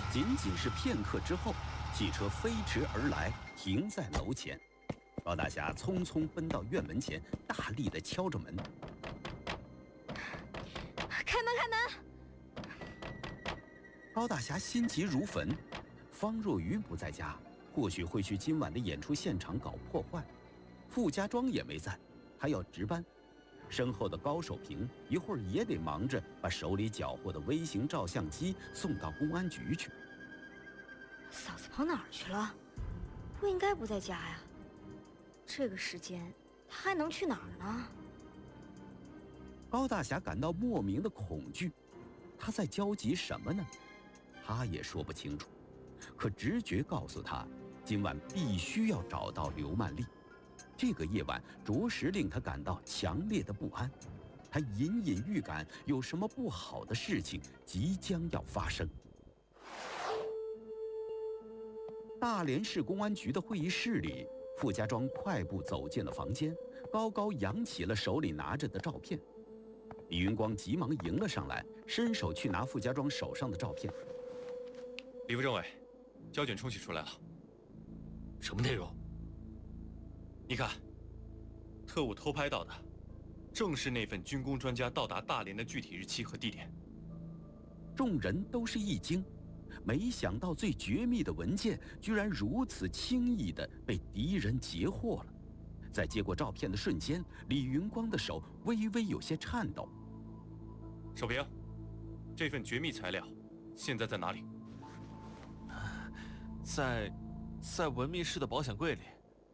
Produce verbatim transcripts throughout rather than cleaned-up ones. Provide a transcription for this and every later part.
仅仅是片刻之后，汽车飞驰而来，停在楼前。高大侠匆匆奔到院门前，大力地敲着门。 开门，开门！ 高大侠心急如焚，方若愚不在家，或许会去今晚的演出现场搞破坏。傅家庄也没在，还要值班。身后的高守平一会儿也得忙着把手里缴获的微型照相机送到公安局去。 嫂子跑哪儿去了？不应该不在家呀。这个时间他还能去哪儿呢？ 高大侠感到莫名的恐惧，他在焦急什么呢？他也说不清楚，可直觉告诉他，今晚必须要找到刘曼丽。这个夜晚着实令他感到强烈的不安，他隐隐预感有什么不好的事情即将要发生。大连市公安局的会议室里，傅家庄快步走进了房间，高高扬起了手里拿着的照片。李云光急忙迎了上来，伸手去拿傅家庄手上的照片。 李副政委，交卷冲洗出来了。 什么内容？ 你看，特务偷拍到的，正是那份军工专家到达大连的具体日期和地点。 众人都是一惊，没想到最绝密的文件居然如此轻易地被敌人截获了。在接过照片的瞬间，李云光的手微微有些颤抖。 守平，这份绝密材料现在在哪里？ 在，在文秘室的保险柜里。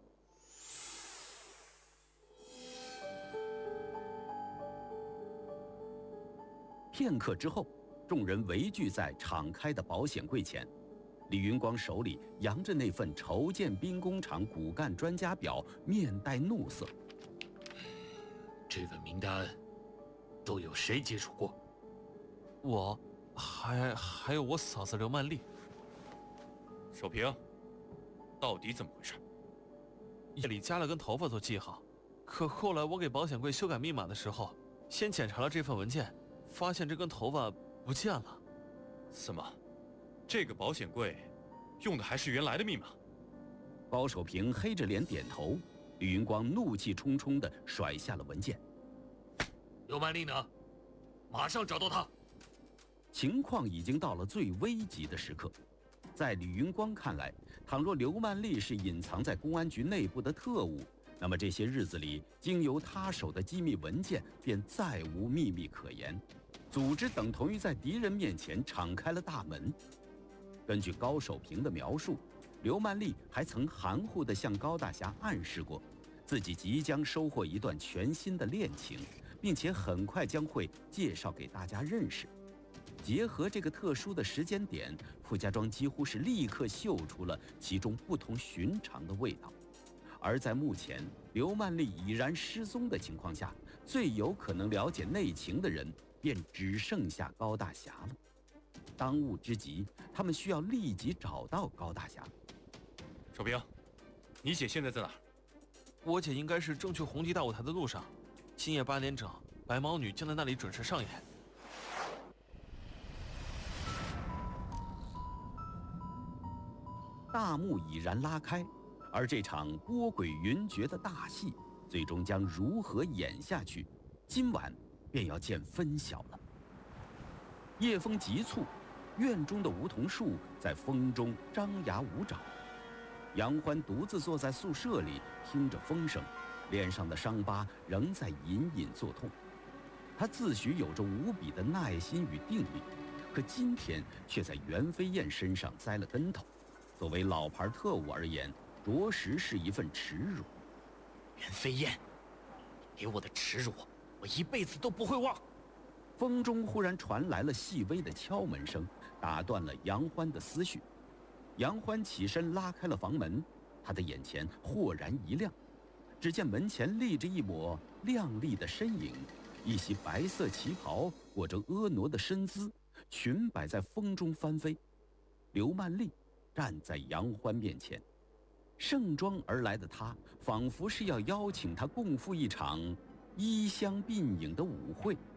片刻之后，众人围聚在敞开的保险柜前。李云光手里扬着那份筹建兵工厂骨干专家表，面带怒色。 这份名单都有谁接触过？我，还还有我嫂子刘曼丽。 守平，到底怎么回事？ 夜里加了根头发做记号，可后来我给保险柜修改密码的时候，先检查了这份文件，发现这根头发不见了。 怎么？这个保险柜用的还是原来的密码？ 高守平黑着脸点头。李云光怒气冲冲地甩下了文件。 刘曼丽呢？马上找到她。 情况已经到了最危急的时刻。在李云光看来，倘若刘曼丽是隐藏在公安局内部的特务，那么这些日子里经由他手的机密文件便再无秘密可言，组织等同于在敌人面前敞开了大门。根据高守平的描述，刘曼丽还曾含糊地向高大侠暗示过，自己即将收获一段全新的恋情，并且很快将会介绍给大家认识。结合这个特殊的时间点，傅家庄几乎是立刻嗅出了其中不同寻常的味道。而在目前刘曼丽已然失踪的情况下，最有可能了解内情的人便只剩下高大侠了。当务之急，他们需要立即找到高大侠。 守平，你姐现在在哪儿？ 我姐应该是正去红旗大舞台的路上，今夜八点整，白毛女将在那里准时上演。 大幕已然拉开，而这场波诡云谲的大戏，最终将如何演下去，今晚便要见分晓了。夜风急促，院中的梧桐树在风中张牙舞爪。杨欢独自坐在宿舍里，听着风声，脸上的伤疤仍在隐隐作痛。他自诩有着无比的耐心与定力，可今天却在袁飞燕身上栽了跟头。作为老牌特务而言，着实是一份耻辱。 袁飞燕，你给我的耻辱，我一辈子都不会忘。 风中忽然传来了细微的敲门声，打断了杨欢的思绪。杨欢起身拉开了房门，他的眼前豁然一亮，只见门前立着一抹亮丽的身影，一袭白色旗袍裹着婀娜的身姿，裙摆在风中翻飞。刘曼丽站在杨欢面前，盛装而来的她仿佛是要邀请他共赴一场衣香鬓影的舞会。